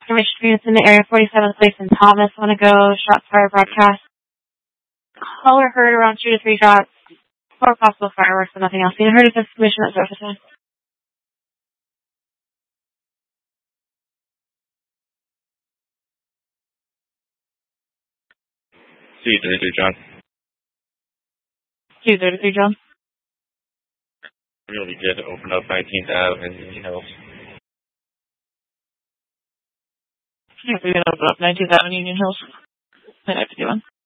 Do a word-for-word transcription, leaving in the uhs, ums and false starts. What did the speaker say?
Information units in the area, forty-seventh Place and Thomas. Want to go, shots fired broadcast. Caller heard around two to three shots. Four possible fireworks, but nothing else. You heard of this commission at surface time. C thirty-three, John. C thirty-three, John. Really good. Open up nineteenth Avenue and Union Hills. Yes, we're going to open up nineteenth Avenue, Union Hills. nine fifty-one.